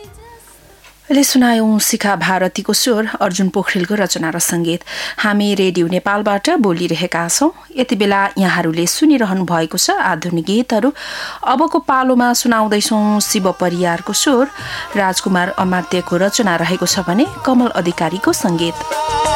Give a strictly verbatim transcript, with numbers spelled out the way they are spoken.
ले सुनायौं शिखा भारतीको स्वर अर्जुन पोखरेलको रचना र संगीत। हामी रेडियो नेपालबाट बोलिरहेका छौं। यति बेला यहाँहरूले सुनिरहनु भएको छ आधुनिक गीतहरू। अबको पालोमा सुनाउँदैछौं शिव परियारको स्वर, राजकुमार अमात्यको रचना रहेको छ भने कमल अधिकारीको संगीत।